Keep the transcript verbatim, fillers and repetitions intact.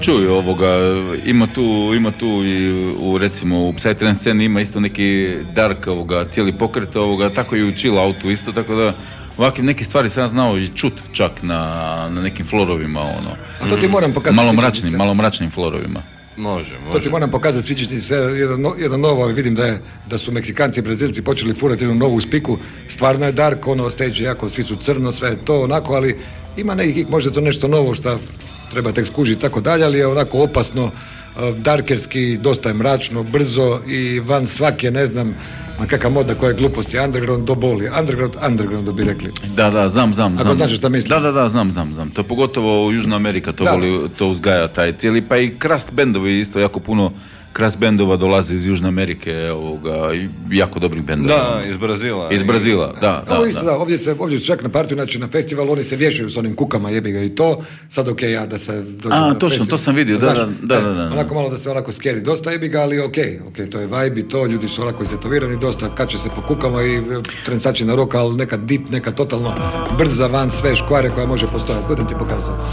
Čuj, ovoga, ima tu, ima tu i u, recimo, u Psytrance sceni ima isto neki dark, ovoga, cijeli pokret, ovoga, tako i u chill autu isto, tako da ovakve neke stvari sam ja znao i čut čak na, na nekim florovima, ono. A to ti moram pokazati. Malo mračnim, malo mračnim florovima. Može, može. To ti moram pokazati, sviđa ti se jedan, no, jedan novo, vidim da, je, da su Meksikanci i Brazilci počeli furati jednu novu spiku, stvarno je dark, ono, stage je jako, svi su crno, sve je to onako, ali ima nekih, možda to nešto novo što treba tek skužiti tako dalje, ali je onako opasno, darkerski, dosta je mračno, brzo i van svake, ne znam, ma kakva moda, koja je glupost, je underground do boli, underground, underground bi rekli. Da, da, znam, znam. Ako znaš šta mislim. Da, da, da, znam, znam, znam. To pogotovo u Južna Amerika to da. voli, to uzgaja taj cijeli, pa i crust bendovi isto jako puno. Crust bendova dolaze iz Južne Amerike, ovoga, i jako dobrih bendova. Da, iz Brazila. Iz Brazila, da, da. Ovo isto, da. da, ovdje se, ovdje su čak na partiju, znači na festivalu, oni se vješaju s onim kukama, jebi ga i to, sad ok, ja da se dođem A, na točno, festival. to sam vidio, da, Znaš, da, da, da, da. Onako malo da se onako skeri, dosta jebi ga, ali ok, ok, to je vibe i to, ljudi su onako izetovirani, dosta kače se po kukama i trensači na roka, ali neka deep, neka totalno brza van sve škvare koja može postojati, budem ti pokazao.